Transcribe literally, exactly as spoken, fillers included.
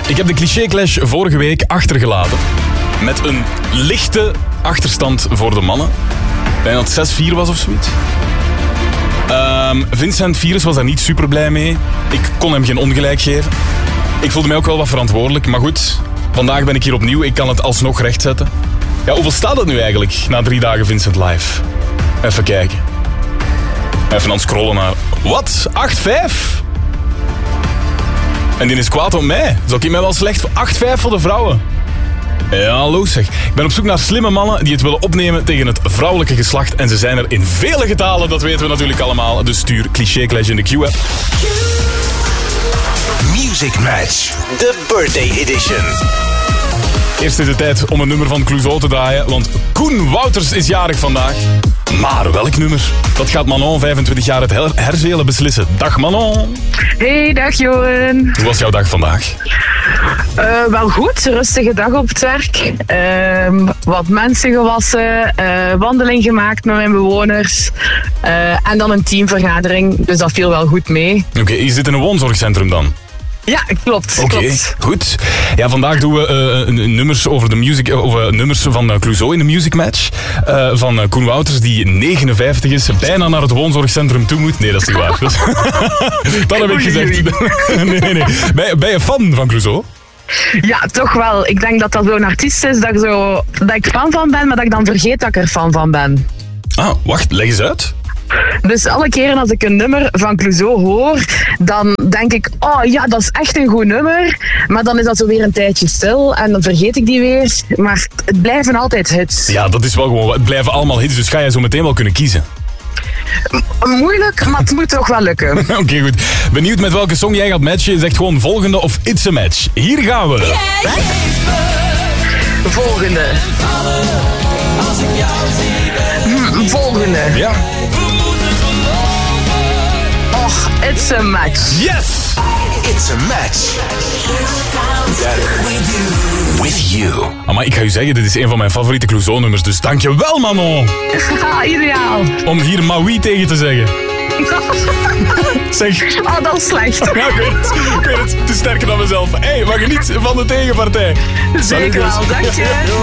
Ik heb de cliché clash vorige week achtergelaten. Met een lichte achterstand voor de mannen. Ik denk dat het zes vier was of zoiets. Um, Vincent Virus was daar niet super blij mee. Ik kon hem geen ongelijk geven. Ik voelde mij ook wel wat verantwoordelijk. Maar goed, vandaag ben ik hier opnieuw. Ik kan het alsnog rechtzetten. Ja, hoeveel staat het nu eigenlijk na drie dagen Vincent Live? Even kijken. Even aan het scrollen naar... Wat? acht vijf? En die is kwaad op mij. Zou ik mij wel slecht... acht vijf voor de vrouwen. Ja, hallo zeg. Ik ben op zoek naar slimme mannen die het willen opnemen tegen het vrouwelijke geslacht. En ze zijn er in vele getalen, dat weten we natuurlijk allemaal. Dus stuur Cliché Clash in de Q-app. Music Match, de birthday edition. Eerst is het tijd om een nummer van Clouseau te draaien, want Koen Wouters is jarig vandaag. Maar welk nummer? Dat gaat Manon, vijfentwintig jaar, het her- herzelen beslissen. Dag Manon. Hey, dag Joren. Hoe was jouw dag vandaag? Uh, wel goed, rustige dag op het werk. Uh, wat mensen gewassen, uh, wandeling gemaakt met mijn bewoners. Uh, en dan een teamvergadering, dus dat viel wel goed mee. Oké, okay, je zit in een woonzorgcentrum dan? Ja, klopt. Oké, okay, goed. Ja, vandaag doen we uh, nummers over de music, over nummers van uh, Clouseau in de Music Match. Uh, van uh, Koen Wouters, die negenenvijftig is, bijna naar het woonzorgcentrum toe moet. Nee, dat is niet waar. Dus, dat heb ik gezegd. nee, nee, nee. Ben, ben je fan van Clouseau? Ja, toch wel. Ik denk dat dat zo'n artiest is dat ik, zo, dat ik fan van ben, maar dat ik dan vergeet dat ik er fan van ben. Ah, wacht, leg eens uit. Dus alle keren als ik een nummer van Clouseau hoor, dan denk ik, oh ja, dat is echt een goed nummer. Maar dan is dat zo weer een tijdje stil en dan vergeet ik die weer. Maar het blijven altijd hits. Ja, dat is wel gewoon, het blijven allemaal hits, dus ga jij zo meteen wel kunnen kiezen. M- moeilijk, maar het moet toch wel lukken. Oké, okay, goed. Benieuwd met welke song jij gaat matchen? Je zegt gewoon volgende of it's a match. Hier gaan we. Volgende. Hm, volgende. Ja. Och, it's a match. Yes! It's a match. Better with you. Maar ik ga je zeggen, dit is een van mijn favoriete Clouseau-nummers, dus dankjewel, Manon. Haha, ideaal. Om hier Maui tegen te zeggen. Zeg. Oh, dat is slecht. Ja, ik weet het. Ik weet het. Het is sterker dan mezelf. Hé, hey, maar geniet van de tegenpartij. Zeker wel, dank je.